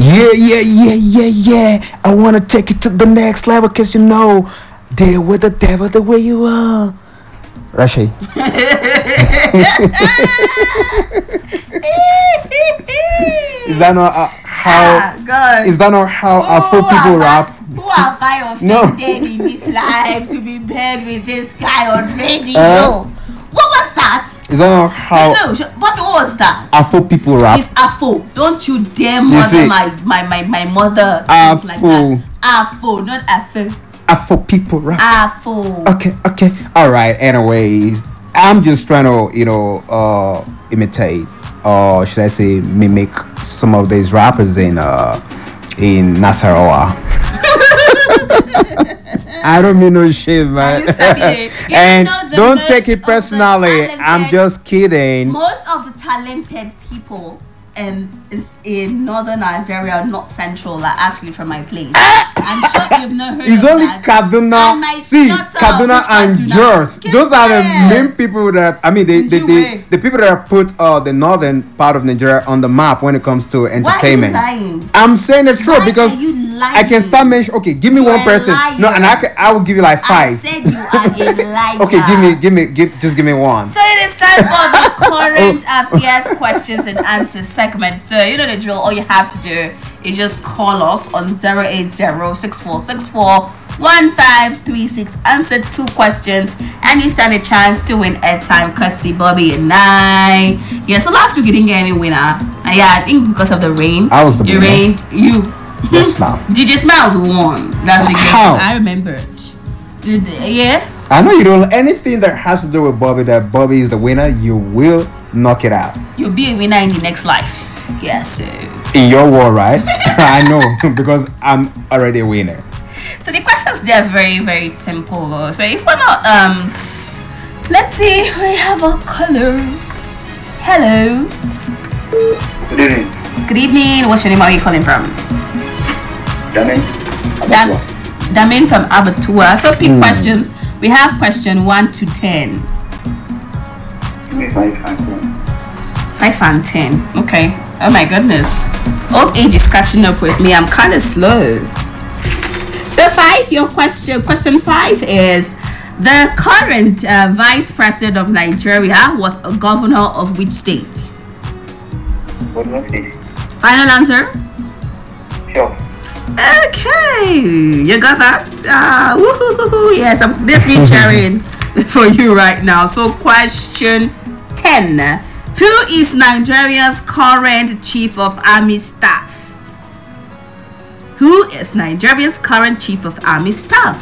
Yeah. I wanna take it to the next level, cause deal with the devil the way you are. Rashi. Is that not how? Is that not how Afro people rap? Who have I offended in this life to be paired with this guy on radio? What was that? Is that not how? No, what was that? Afro people rap. It's Afro. Don't you dare mother my mother. Afro. Like that. Afro, not Afro. Afro people rap. Afro. Okay. All right. Anyways, I'm just trying to imitate, or should I say mimic, some of these rappers in Nasarawa. I don't mean no shit, man. And don't take it personally. I'm just kidding. Most of the talented people in northern Nigeria, not central, are actually from my place. I'm sure you've not heard. It's of only that. Kaduna. See, Kaduna and Jos. Those are the main people that the people that have put the northern part of Nigeria on the map when it comes to entertainment. Why are you lying? I'm saying the truth because I can start mentioning. Okay, give me one person. No, and I will give you like 5. I said you are a liar. Okay, just give me one. So it is time for the current affairs questions and answers segment. So you know the drill. All you have to do is just call us on 080-6464-1536. Answer 2 questions, and you stand a chance to win airtime courtesy Bobby and I. Yeah. So last week you didn't get any winner. I think because of the rain. I was the winner. It rained. You. Just now. DJ Smiles won last week. How? I remembered. Yeah. I know you don't. Anything that has to do with Bobby, that Bobby is the winner, you will knock it out. You'll be a winner in the next life. Yes. In your world, right? I know because I'm already a winner. So the questions, they are very, very simple. So if we're not, let's see, we have a caller. Hello. Good evening. Good evening. What's your name? Where are you calling from? Damin from Abatua. So pick questions. We have question 1 to 10. Give me 5 and 10. 5 and 10. Okay. Oh my goodness. Old age is catching up with me. I'm kind of slow. So 5, your question 5 is, the current vice president of Nigeria was a governor of which state? What was this? Final answer? Sure. Okay, you got that? Woohoo! Yes, this been sharing for you right now. So question 10. Who is Nigeria's current chief of army staff? Who is Nigeria's current chief of army staff?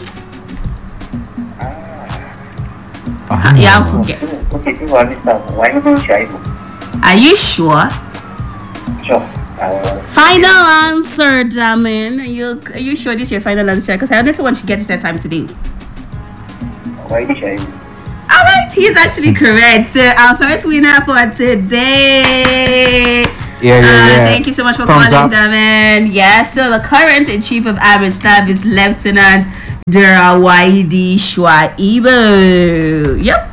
You have to get. Okay, you understand. Why not Shaibu? Are you sure? Sure. Final answer, Damin. Are you sure this is your final answer? Because I honestly want you to get this time today. Why Shaibu? Alright, he's actually correct. So our first winner for today. Yeah. Thank you so much for Thumbs calling, up. Damin. Yeah, so the current chief of army staff is Lieutenant Durawaidi Shuaibu. Yep.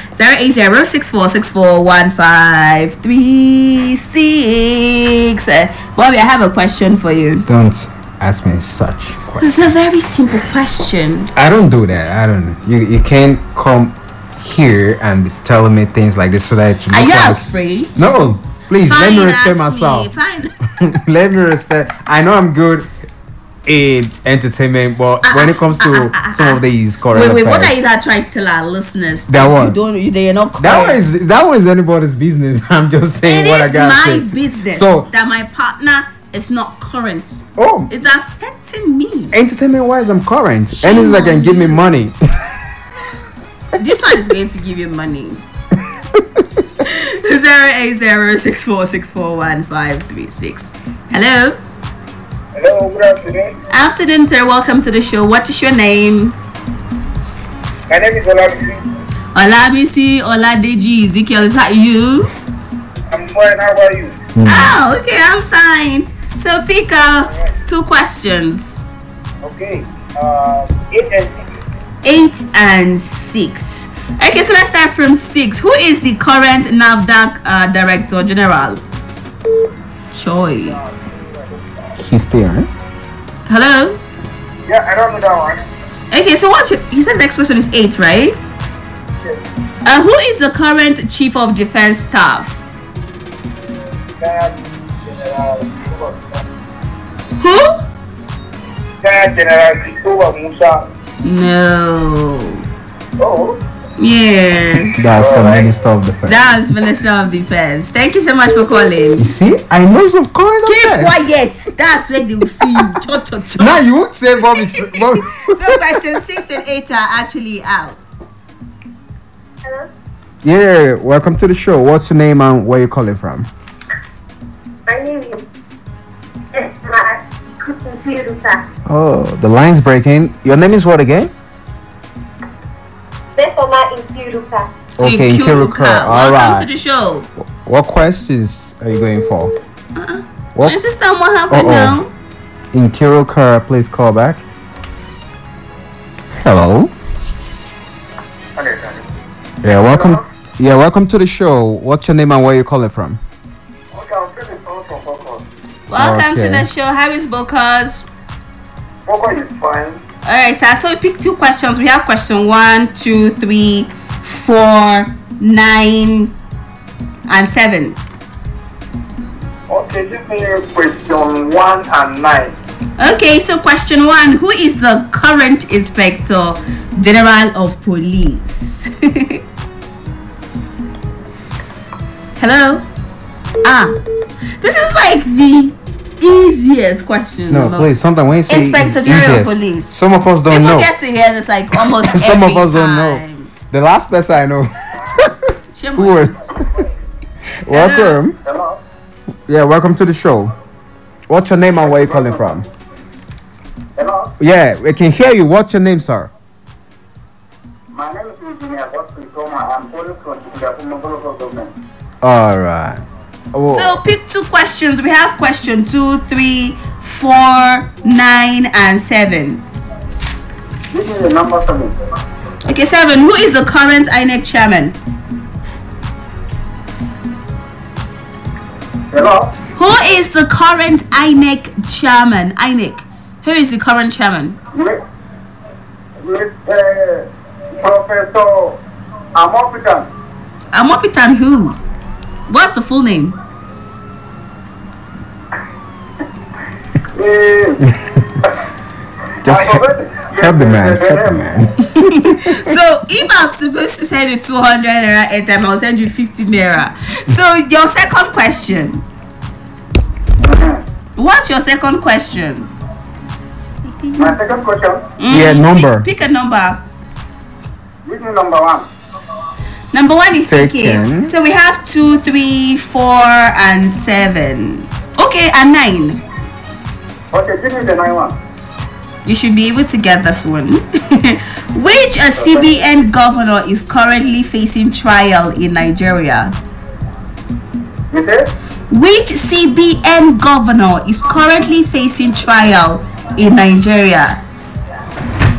080-6464-1536. Bobby, I have a question for you. Don't ask me such questions. This is a very simple question. I don't do that. I don't. You can't come here and be telling me things like this so that it Are look you like. afraid? No, please let me respect myself. Fine. Let me respect. I know I'm good in entertainment, but when it comes to some of these current Wait, what affairs, are you not trying to tell our listeners? That one. They're not correct. that one is anybody's business. I'm just saying what I got. It is my business that my partner is not current. Oh, It's affecting me. entertainment wise, I'm current. Anything that can give me money. This one is going to give you money. 080-6464-1536. Hello. Hello, good afternoon. Afternoon, sir. Welcome to the show. What is your name? My name is Olabisi. Olabisi Oladeji Ezekiel. Is that you? I'm fine. How are you? Oh, okay. I'm fine. So pick 2 questions. Okay. 8 and 6. 8 and 6. Okay, so let's start from 6. Who is the current NAFDAC Director General? Choi. He's there. Hello? Yeah, I don't know that one. Okay, so he said the next question is 8, right? Yes. Who is the current Chief of Defense Staff? Who? General Christopher Musa. No. Oh. Yeah. That's the Minister of Defense. That's Minister of Defense. Thank you so much for calling. You see, I know some current Keep affairs. quiet. That's where they will see you. Cho, cho, cho. Now you would say Bobby. So questions 6 and 8 are actually out. Hello? Yeah, welcome to the show. What's your name and where you calling from? My name is Esma Kutufiruka. Oh, the line's breaking. Your name is what again? Esma Infiruka. Okay, Nkiruka. All Welcome right. to the show. What questions are you going for? What? My sister, what happened now? Nkiruka, please call back. Hello. Okay. Yeah, welcome. Yeah, welcome to the show. What's your name and where you calling from? Okay, I'm feeling from Focus. Welcome to Okay. the show. How is Bokaz? Focus is fine. Alright, so we pick 2 questions. We have question 1, 2, 3, 4, 9, and 7. Okay, give me question 1 and 9. Okay, so question 1. Who is the current Inspector General of Police? Hello? This is like the easiest question. No, please. Sometimes when you say Inspector General of easiest, Police. some of us don't People know. get to hear this like almost Some of every us don't time. know. The last person I know. Shame Who on was? Welcome. Hello? Yeah, welcome to the show. What's your name and where you calling from? Hello? Yeah, we can hear you. What's your name, sir? My name is Engineer Godfrey Toma. I'm calling from the local government. All right. Oh, So pick 2 questions. We have question 2, 3, 4, 9, and 7. Give me the number for me. Okay, 7. Who is the current INEC chairman? Hello? Who is the current INEC chairman? INEC. Who is the current chairman? Mr. Professor Amopitan. Amopitan who? What's the full name? just help the man. Help the man. So if I'm supposed to send you 200 naira at time, I'll send you 50 naira. So your second question. What's your second question? My second question. Yeah, number. Pick a number. Give me number 1. Number 1 is Taken. taken. So we have 2, 3, 4, and 7. Okay, and 9. Okay, give me the 9 one. You should be able to get this one. Which CBN governor is currently facing trial in Nigeria? You said? Which CBN governor is currently facing trial in Nigeria?